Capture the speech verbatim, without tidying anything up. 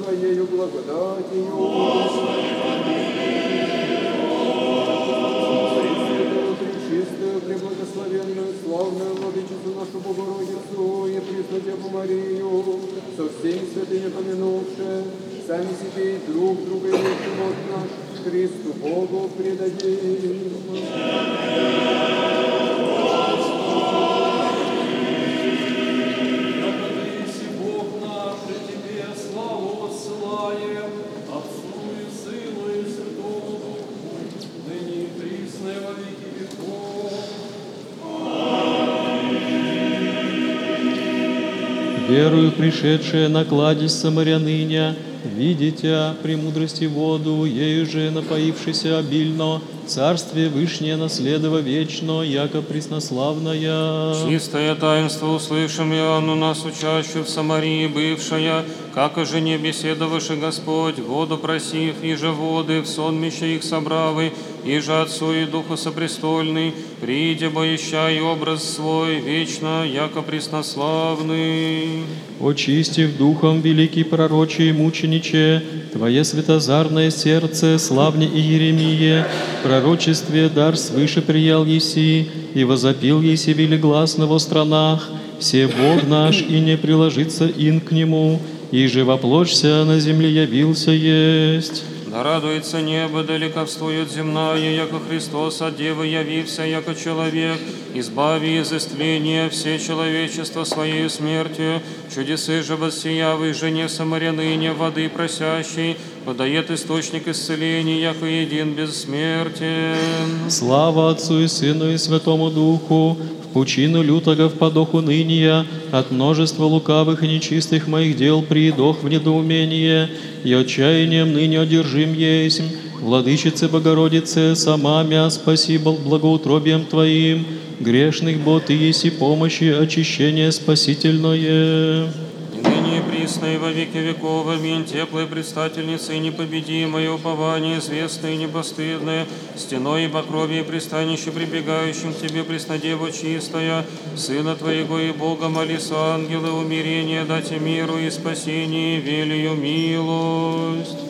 Твоею благодатью. Пресвятую, пречистую, преблагословенную, славную Владычицу нашу Богородицу и Преснодеву Марию, со всеми святыми помянувши, сами себе и друг друга и живот наш Христу Богу предадим. Верую, пришедшая на кладезь самаряныня, видите премудрости воду, ею же напоившийся обильно, царствие вышнее наследово вечно, яко преснославная. Чистое таинство услышим, Иоанну нас учащую в Самарии бывшая, как о жене беседовавши Господь, воду просив, и же воды в сонмище их собравы, и же Отцу и Духу сопрестольный, приидя боища и образ свой, вечно, яко преснославный. Очистив духом великий пророче и мучениче, Твое светозарное сердце, славне и Еремие, пророчестве дар свыше приял еси, и возопил еси велигласно во странах, все Бог наш, и не приложится ин к Нему, и же воплощся на земле явился есть. Да радуется небо, да ликовствует земная, яко Христос от Девы явился, яко человек, избави из истления все человечество своей смертью, чудесы же воссиявой жене самаряныне воды просящей, подает источник исцеления, яко един бессмертен. Слава Отцу и Сыну и Святому Духу, в пучину лютого впадох уныния, от множества лукавых и нечистых моих дел приидох в недоумение, и отчаянием ныне одержим есть. Владычице Богородице, сама мя спаси благоутробием Твоим, грешных бо Ты еси помощи, очищение спасительное. Ныне и присно и во веки веков, аминь. Теплая предстательница и непобедимое упование, известное и непостыдное, стеной и покрове и пристанище прибегающим к Тебе, Преснодева чистая, Сына Твоего и Бога молися, ангелы, умирение дать миру и спасение, велию милость.